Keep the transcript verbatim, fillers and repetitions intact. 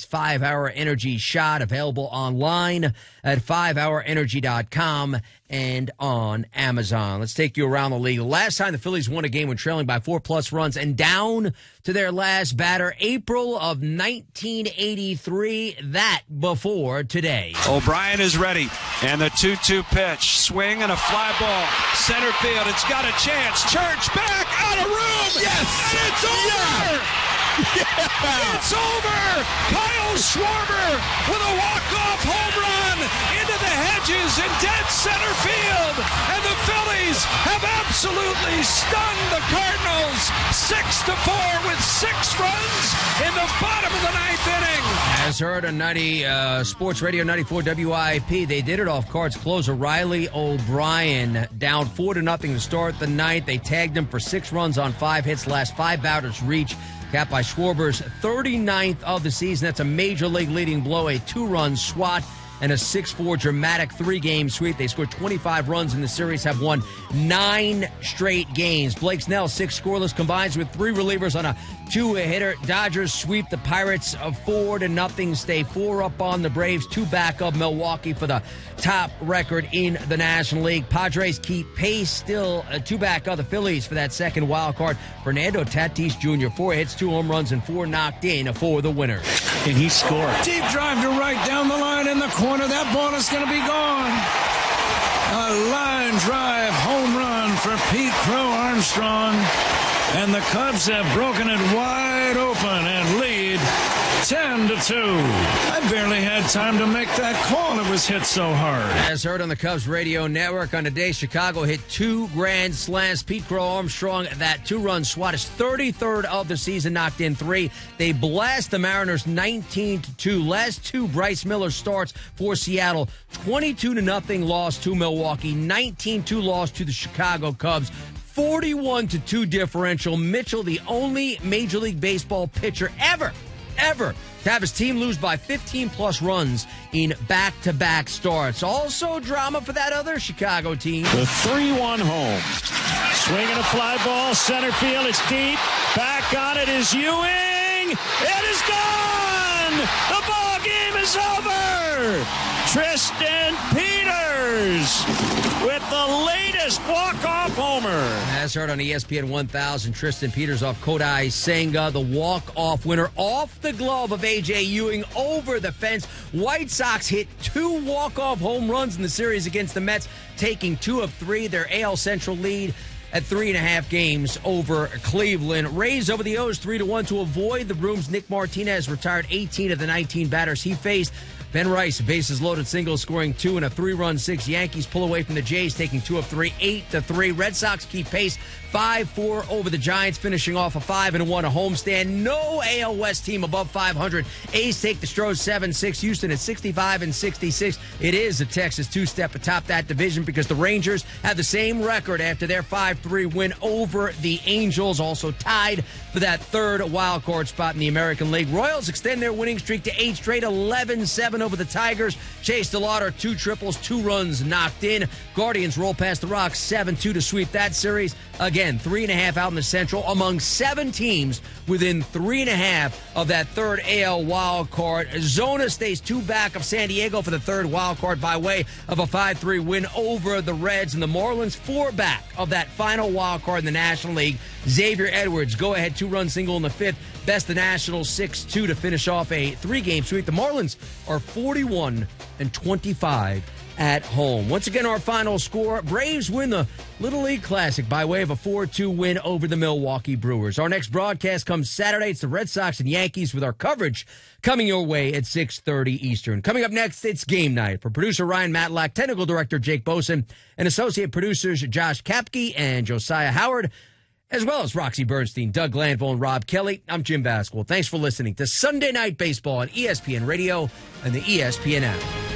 five-hour energy shot, available online at five hour energy dot com and on Amazon. Let's take you around the league. The last time the Phillies won a game when trailing by four-plus runs and down to their last batter, April of nineteen eighty-three, that before today. O'Brien is ready, and the two two pitch. Swing and a fly ball. Center field, it's got a chance. Church back, out of room! Yes! And it's over! Yeah. Yeah. It's over! Kyle Schwarber with a walk-off home run into the hedges in dead center field. And the Phillies have absolutely stunned the Cardinals six to four with six runs in the bottom of the ninth inning. As heard on ninety uh, Sports Radio ninety-four W I P, they did it off Cards closer Riley O'Brien, down four to nothing to start the ninth. They tagged him for six runs on five hits. Last five batters reach. Capped by Schwarber's thirty-ninth of the season. That's a major league leading blow, a two-run swat, and a six four dramatic three-game sweep. They scored twenty-five runs in the series, have won nine straight games. Blake Snell, six scoreless, combines with three relievers on a two-hitter. Dodgers sweep the Pirates of four to nothing, stay four up on the Braves, two back of Milwaukee for the top record in the National League. Padres keep pace, still uh, two back of the Phillies for that second wild card. Fernando Tatis Junior, four hits, two home runs, and four knocked in for the winner. And he scored. Deep drive to right down the line in the corner. That ball is going to be gone. A line drive home run for Pete Crow Armstrong. And the Cubs have broken it wide open and lead ten to two. I barely had time to make that call. It was hit so hard. As heard on the Cubs radio network, on the day Chicago hit two grand slams. Pete Crow Armstrong, that two-run swat, is thirty-third of the season, knocked in three. They blast the Mariners nineteen to two. Last two Bryce Miller starts for Seattle. twenty-two to nothing loss to Milwaukee. nineteen two loss to the Chicago Cubs. forty-one to two differential. Mitchell, the only Major League Baseball pitcher ever, ever to have his team lose by fifteen-plus runs in back-to-back starts. Also drama for that other Chicago team. The three one home. Swinging a fly ball, center field, it's deep. Back on it is Ewing. It is gone! The ball game is over! Tristan Peters with the latest walk-off homer. As heard on E S P N one thousand, Tristan Peters off Kodai Senga, the walk-off winner, off the glove of A J Ewing, over the fence. White Sox hit two walk-off home runs in the series against the Mets, taking two of three. Their A L Central lead at three and a half games over Cleveland. Rays over the O's three to one to avoid the Brooms. Nick Martinez retired eighteen of the nineteen batters he faced. Ben Rice, bases loaded singles, scoring two in a three-run six. Yankees pull away from the Jays, taking two of three, eight to three. Red Sox keep pace, five four over the Giants, finishing off a five and one a homestand. No A L West team above five hundred. A's take the Stros seven six. Houston at sixty-five and sixty-six. It is a Texas two-step atop that division because the Rangers have the same record after their five three win over the Angels, also tied for that third wild card spot in the American League. Royals extend their winning streak to eight straight, eleven seven over the Tigers. Chase DeLauder, two triples, two runs knocked in. Guardians roll past the Rocks seven two to sweep that series. Again, three and a half out in the Central among seven teams within three and a half of that third A L wild card. Zona stays two back of San Diego for the third wild card by way of a five three win over the Reds, and the Marlins four back of that final wild card in the National League. Xavier Edwards, go-ahead two-run single in the fifth. Best the Nationals six two to finish off a three-game sweep. The Marlins are forty-one and twenty-five at home. Once again, our final score, Braves win the Little League Classic by way of a four two win over the Milwaukee Brewers. Our next broadcast comes Saturday. It's the Red Sox and Yankees with our coverage coming your way at six thirty Eastern. Coming up next, it's Game Night. For producer Ryan Matlack, technical director Jake Boson, and associate producers Josh Kapke and Josiah Howard, as well as Roxy Bernstein, Doug Glanville, and Rob Kelly, I'm Jim Basquill. Thanks for listening to Sunday Night Baseball on E S P N Radio and the E S P N app.